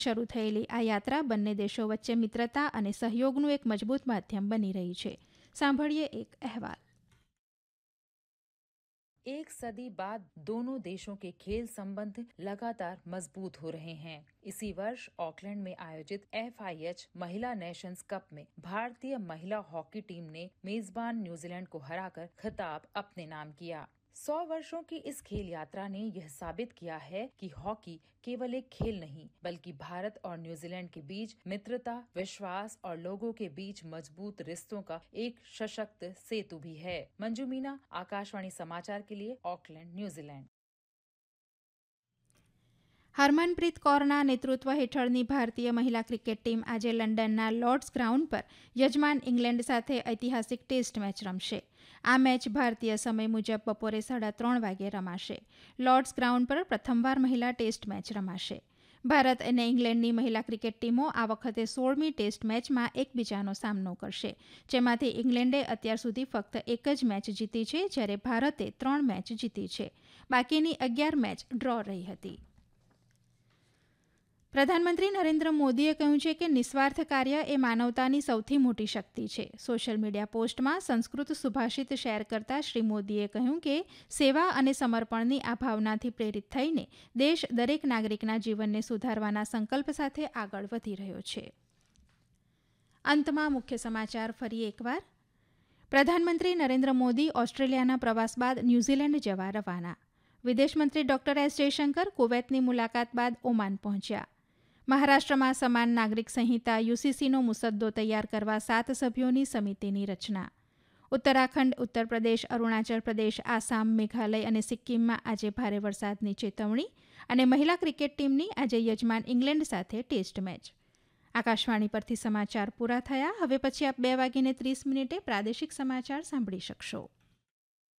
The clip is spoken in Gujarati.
શરૂ થયેલી આ યાત્રા બંને દેશો વચ્ચે મિત્રતા અને સહયોગનું એક મજબૂત માધ્યમ બની રહી છે. સાંભળીએ એક અહેવાલ. एक सदी बाद दोनों देशों के खेल संबंध लगातार मजबूत हो रहे हैं. इसी वर्ष ऑकलैंड में आयोजित FIH महिला नेशंस कप में भारतीय महिला हॉकी टीम ने मेजबान न्यूजीलैंड को हराकर खिताब अपने नाम किया. 100 वर्षों की इस खेल यात्रा ने यह साबित किया है कि हॉकी केवल एक खेल नहीं बल्कि भारत और न्यूजीलैंड के बीच मित्रता, विश्वास और लोगों के बीच मजबूत रिश्तों का एक सशक्त सेतु भी है. मंजू मीना, आकाशवाणी समाचार के लिए ऑकलैंड, न्यूजीलैंड. હરમનપ્રીત કૌરના નેતૃત્વ હેઠળની ભારતીય મહિલા ક્રિકેટ ટીમ આજે લંડનના લોર્ડ્સ ગ્રાઉન્ડ પર યજમાન ઇંગ્લેન્ડ સાથે ઐતિહાસિક ટેસ્ટ મેચ રમશે. આ મેચ ભારતીય સમય મુજબ બપોરે 3:30 વાગે રમાશે. લોર્ડ્સ ગ્રાઉન્ડ પર પ્રથમવાર મહિલા ટેસ્ટ મેચ રમાશે. ભારત અને ઇંગ્લેન્ડની મહિલા ક્રિકેટ ટીમો આ વખતે 16મી ટેસ્ટ મેચમાં એકબીજાનો સામનો કરશે, જેમાંથી ઇંગ્લેન્ડે અત્યાર સુધી ફક્ત એક જ મેચ જીતી છે, જ્યારે ભારતે 3 મેચ જીતી છે. બાકીની 11 મેચ ડ્રો રહી હતી. પ્રધાનમંત્રી નરેન્દ્ર મોદીએ કહ્યું છે કે નિસ્વાર્થ કાર્ય એ માનવતાની સૌથી મોટી શક્તિ છે. સોશિયલ મીડિયા પોસ્ટમાં સંસ્કૃત સુભાષિત શેર કરતા શ્રી મોદીએ કહ્યું કે સેવા અને સમર્પણની આ ભાવનાથી પ્રેરિત થઈને દેશ દરેક નાગરિકના જીવનને સુધારવાના સંકલ્પ સાથે આગળ વધી રહ્યો છે. અંતમાં મુખ્ય સમાચાર ફરી એકવાર. પ્રધાનમંત્રી નરેન્દ્ર મોદી ઓસ્ટ્રેલિયાના પ્રવાસ બાદ ન્યૂઝીલેન્ડ જવા રવાના. વિદેશમંત્રી ડોક્ટર એસ જયશંકર કુવૈતની મુલાકાત બાદ ઓમાન પહોંચ્યા. મહારાષ્ટ્રમાં સમાન નાગરિક સંહિતા UCCનો મુસદ્દો તૈયાર કરવા 7 સભ્યોની સમિતિની રચના. ઉત્તરાખંડ, ઉત્તર પ્રદેશ, અરુણાચલ પ્રદેશ, આસામ, મેઘાલય અને સિક્કિમમાં આજે ભારે વરસાદની ચેતવણી. અને મહિલા ક્રિકેટ ટીમની આજે યજમાન ઇંગ્લેન્ડ સાથે ટેસ્ટ મેચ. આકાશવાણી પરથી સમાચાર પૂરા થયા. હવે પછી આપ 2:30 પ્રાદેશિક સમાચાર સાંભળી શકશો.